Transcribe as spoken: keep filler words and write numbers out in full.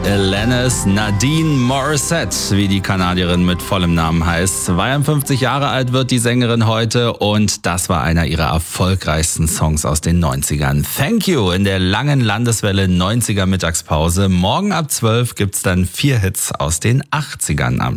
Alanis Nadine Morissette, wie die Kanadierin mit vollem Namen heißt. zweiundfünfzig Jahre alt wird die Sängerin heute und das war einer ihrer erfolgreichsten Songs aus den neunzigern. Thank You in der langen Landeswelle neunziger Mittagspause. Morgen ab zwölf gibt's dann vier Hits aus den achtzigern am